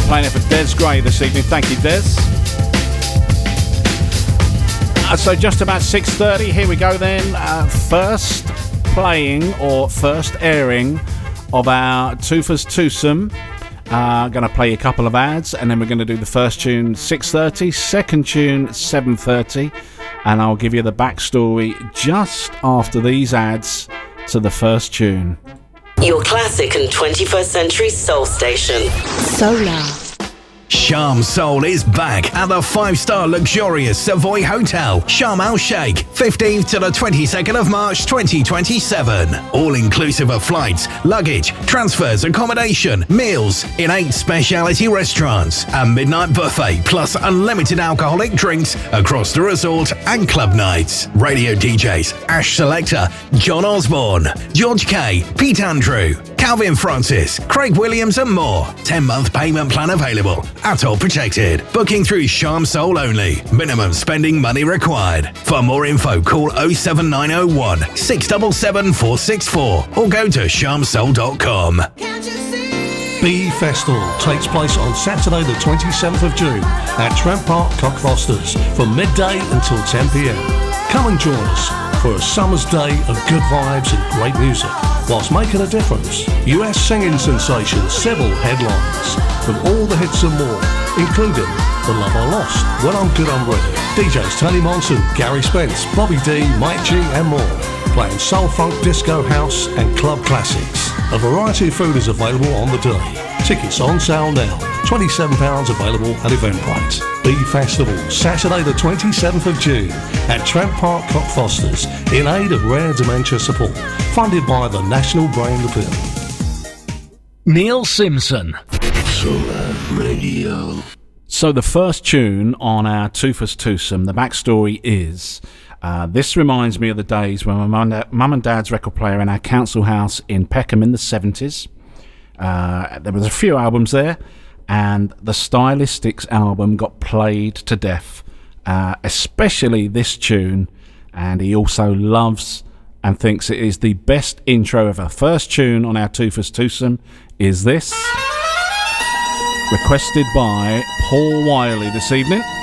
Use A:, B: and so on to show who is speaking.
A: playing it for Des Gray this evening. Thank you, Des. So just about 6:30, here we go then. First playing or first airing of our Twofer's Twosome. Going to play a couple of ads, and then we're going to do the first tune 6:30, second tune 7:30, and I'll give you the backstory just after these ads to the first tune.
B: Your classic and 21st century soul station. Solar.
C: Sharm Soul is back at the 5-star luxurious Savoy Hotel, Sharm El Sheikh, 15th to the 22nd of March 2027. All inclusive of flights, luggage, transfers, accommodation, meals in 8 specialty restaurants, a midnight buffet plus unlimited alcoholic drinks across the resort and club nights. Radio DJs Ash Selector, John Osborne, George K, Pete Andrew, Calvin Francis, Craig Williams and more. 10-month payment plan available. Atoll protected. Booking through Sharm Soul only. Minimum spending money required. For more info, call 07901 677 464 or go to sharmsoul.com.
D: Bee Festival takes place on Saturday the 27th of June at Trent Park Cockfosters from midday until 10 p.m. Come and join us for a summer's day of good vibes and great music whilst making a difference. US singing sensation Sybil headlines from all the hits and more, including The Love I Lost, When I'm Good I'm Ready, DJs Tony Monson, Gary Spence, Bobby D, Mike G and more, playing soul, funk, disco, house and club classics. A variety of food is available on the day. Tickets on sale now. £27 available at Eventbrite. Bee Festival, Saturday the 27th of June at Trent Park Cockfosters in aid of rare dementia support. Funded by the National Brain Appeal.
E: Neil Simpson.
A: Solar Radio. So the first tune on our Twofer's Twosome, the backstory is... this reminds me of the days when my mum and dad's record player in our council house in Peckham in the 70s. There was a few albums there, and the Stylistics album got played to death, especially this tune, and he also loves and thinks it is the best intro ever. First tune on our Twofer's Twosome is this, requested by Paul Wiley this evening.